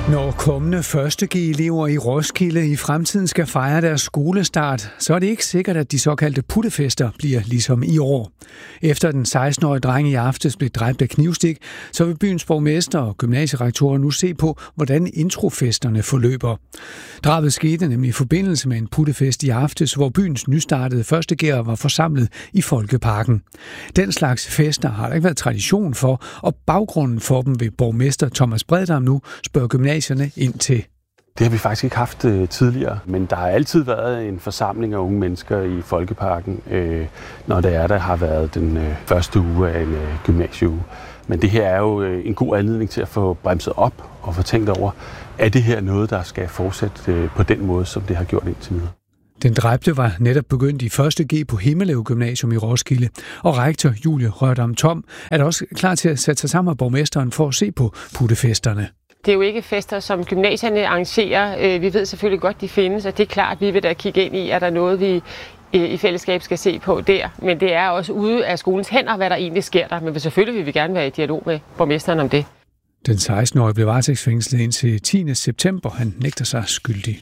Når kommende 1.G-elever i Roskilde i fremtiden skal fejre deres skolestart, så er det ikke sikkert, at de såkaldte puttefester bliver ligesom i år. Efter den 16-årige dreng i aftes blev dræbt af knivstik, så vil byens borgmester og gymnasierektorer nu se på, hvordan introfesterne forløber. Drabet skete nemlig i forbindelse med en puttefest i aftes, hvor byens nystartede 1.G'ere var forsamlet i Folkeparken. Den slags fester har der ikke været tradition for, og baggrunden for dem vil borgmester Thomas Breddam nu spørge gymnasierne ind til. Det har vi faktisk ikke haft tidligere, men der har altid været en forsamling af unge mennesker i Folkeparken, når der har været den første uge af en gymnasieuge. Men det her er jo en god anledning til at få bremset op og få tænkt over, er det her noget, der skal fortsætte på den måde, som det har gjort indtil videre. Den dræbte var netop begyndt i 1.G på Himmelev Gymnasium i Roskilde, og rektor Julie Rørdam Tom er da også klar til at sætte sig sammen med borgmesteren for at se på puttefesterne. Det er jo ikke fester, som gymnasierne arrangerer. Vi ved selvfølgelig godt, de findes, og det er klart, at vi vil da kigge ind i, at der er noget, vi i fællesskab skal se på der. Men det er også ude af skolens hænder, hvad der egentlig sker der. Men selvfølgelig vil vi gerne være i dialog med borgmesteren om det. Den 16-årige blev varetægtsfængslet indtil 10. september. Han nægter sig skyldig.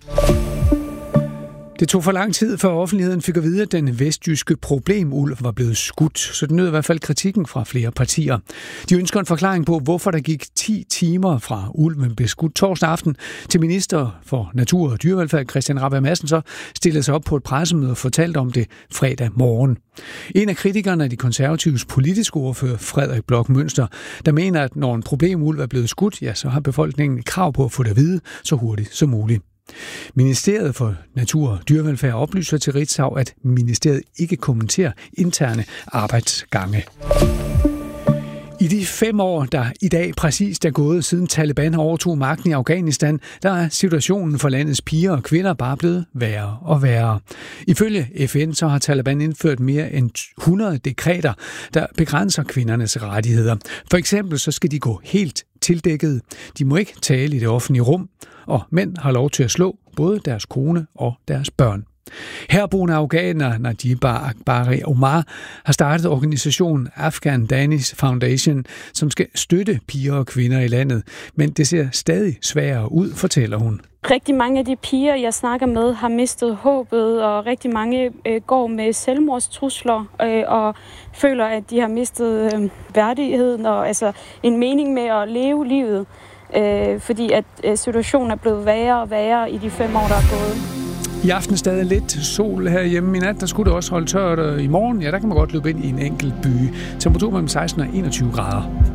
Det tog for lang tid, før offentligheden fik at vide, at den vestjyske problemulv var blevet skudt, så det nød i hvert fald kritikken fra flere partier. De ønsker en forklaring på, hvorfor der gik 10 timer fra ulven blev skudt torsdag aften, til minister for natur og dyrevelfærd Christian Rabjerg Madsen så stillede sig op på et pressemøde og fortalte om det fredag morgen. En af kritikerne er de konservatives politiske ordfører Frederik Bloch Münster, der mener, at når en problemulv er blevet skudt, ja, så har befolkningen krav på at få det at vide så hurtigt som muligt. Ministeriet for Natur og Dyrevelfærd oplyser til Ritzau, at ministeriet ikke kommenterer interne arbejdsgange. I de 5 år, der i dag præcist er gået siden Taliban overtog magten i Afghanistan, der er situationen for landets piger og kvinder bare blevet værre og værre. Ifølge FN så har Taliban indført mere end 100 dekreter, der begrænser kvindernes rettigheder. For eksempel så skal de gå helt tildækket. De må ikke tale i det offentlige rum, og mænd har lov til at slå både deres kone og deres børn. Herboende afghaner Najib Akbari Omar har startet organisationen Afghan Danish Foundation, som skal støtte piger og kvinder i landet. Men det ser stadig sværere ud, fortæller hun. Rigtig mange af de piger, jeg snakker med, har mistet håbet, og rigtig mange går med selvmordstrusler og føler, at de har mistet værdigheden og altså en mening med at leve livet, fordi at situationen er blevet værre og værre i de 5 år, der er gået. I aften stadig lidt sol herhjemme. I nat der skulle det også holde tørt, og i morgen, ja, der kan man godt løbe ind i en enkelt by. Temperatur mellem 16 og 21 grader.